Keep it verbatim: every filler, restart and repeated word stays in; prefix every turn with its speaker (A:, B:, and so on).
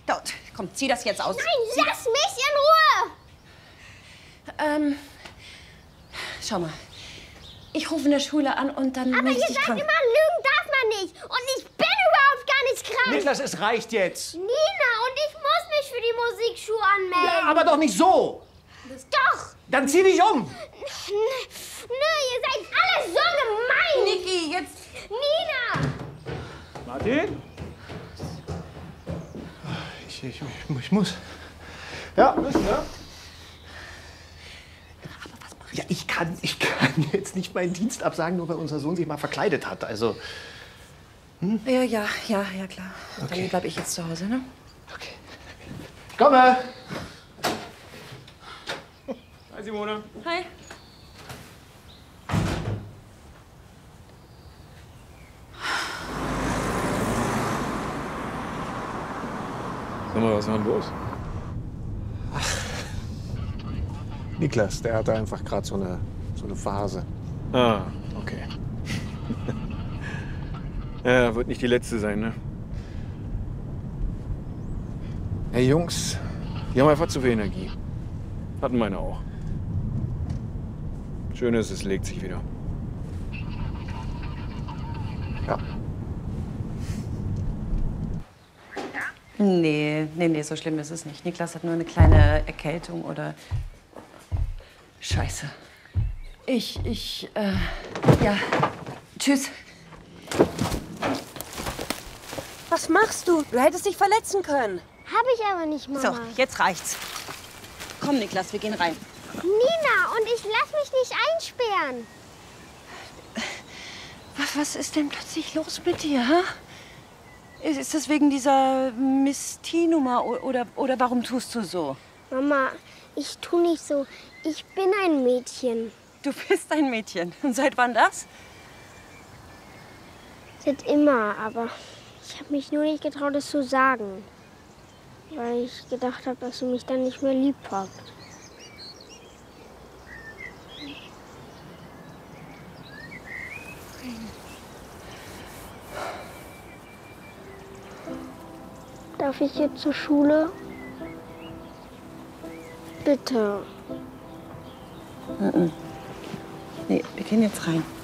A: Dort, komm, zieh das jetzt aus.
B: Nein,
A: zieh
B: lass mich in Ruhe!
A: Ähm, schau mal. Ich rufe in der Schule an und dann
B: Aber
A: melde
B: ihr
A: ich dich
B: sagt
A: krank.
B: immer, lügen darf man nicht. Und ich bin überhaupt gar nicht krank.
C: Niklas, es reicht jetzt.
B: Nina, und ich muss mich für die Musikschule anmelden.
C: Ja, aber doch nicht so.
B: Doch.
C: Dann zieh dich um.
B: Nö, ihr seid alle so gemein.
A: Niki, jetzt...
B: Nina.
C: Martin? Ich, ich, ich, ich muss. Ja, müssen wir. Ja, ich kann, ich kann jetzt nicht meinen Dienst absagen, nur weil unser Sohn sich mal verkleidet hat. Also.
A: Hm? Ja, ja, ja, ja, klar.
C: Okay.
A: Dann bleib ich jetzt zu Hause, ne?
C: Okay. Ich komme!
D: Hi, Simone.
A: Hi.
D: Sag mal, was war denn los?
C: Niklas, der hatte einfach gerade so eine, so eine Phase.
D: Ah, okay. Ja, wird nicht die letzte sein, ne? Hey, Jungs, die haben einfach zu viel Energie. Hatten meine auch. Schön ist, es legt sich wieder.
C: Ja.
A: Nee, nee, nee, so schlimm ist es nicht. Niklas hat nur eine kleine Erkältung oder... Scheiße. Ich, ich, äh, ja. Tschüss.
E: Was machst du? Du hättest dich verletzen können.
B: Hab ich aber nicht, Mama.
A: So, jetzt reicht's. Komm, Niklas, wir gehen rein.
B: Nina, und ich lass mich nicht einsperren.
A: Was, was ist denn plötzlich los mit dir, hä? Ist, ist das wegen dieser Miss T-Nummer oder, oder warum tust du so?
B: Mama, ich tu nicht so. Ich bin ein Mädchen.
A: Du bist ein Mädchen. Und seit wann das?
B: Seit immer, aber ich habe mich nur nicht getraut, es zu sagen. Weil ich gedacht habe, dass du mich dann nicht mehr lieb hast. Darf ich jetzt zur Schule? Bitte.
A: Nee, wir gehen jetzt rein.